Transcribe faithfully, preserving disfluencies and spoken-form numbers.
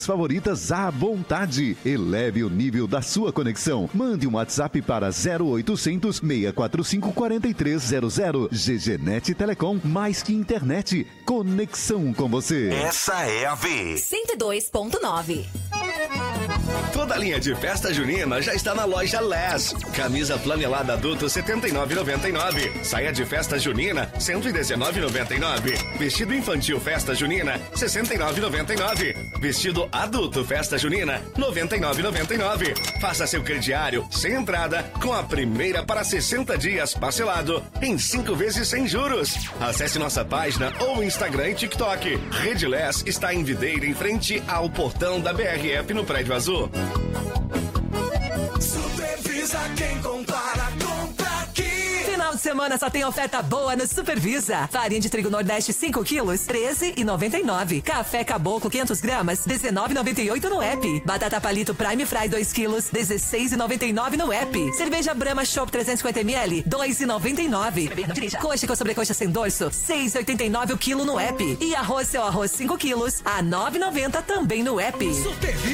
favoritas à vontade. Eleve o nível da sua conexão. Mande um WhatsApp para zero oitocentos, seis quatro cinco, quatro três zero zero. G G Net Telecom, mais que internet. Conexão com você. Essa é a V. cento e dois ponto nove. Toda a linha de festa junina já está na loja Les. Camisa flanelada adulto setenta e nove reais e noventa e nove centavos. Saia de festa junina cento e dezenove reais e noventa e nove centavos. Vestido infantil festa junina sessenta e nove reais e noventa e nove centavos. Vestido adulto festa junina noventa e nove reais e noventa e nove centavos. Faça seu crediário sem entrada com a primeira para sessenta dias parcelado em cinco vezes sem juros. Acesse nossa página ou Instagram e TikTok. Rede Les está em Videira, em frente ao portão da B R F no Prédio Azul. Supervisa quem compara, compra aqui. Final de semana só tem oferta boa no Supervisa. Farinha de trigo Nordeste cinco quilos, treze reais e noventa e nove centavos. Café Caboclo quinhentos gramas, dezenove reais e noventa e oito centavos no app. Batata Palito Prime Fry dois quilos, dezesseis reais e noventa e nove centavos no app. Cerveja Brahma Chopp trezentos e cinquenta mililitros, dois reais e noventa e nove centavos. Coxa com sobrecoxa sem dorso, seis reais e oitenta e nove centavos o quilo no app. E arroz seu arroz cinco quilos, a nove reais e noventa centavos também no app.